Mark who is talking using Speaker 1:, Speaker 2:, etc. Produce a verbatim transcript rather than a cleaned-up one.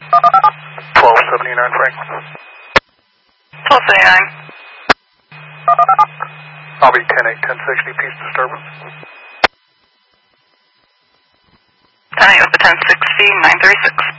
Speaker 1: twelve seventy-nine Franklin.
Speaker 2: twelve seventy-nine.
Speaker 1: I'll be ten eight, ten sixty, peace disturbance.
Speaker 2: ten eight with the ten sixty, nine thirty-six.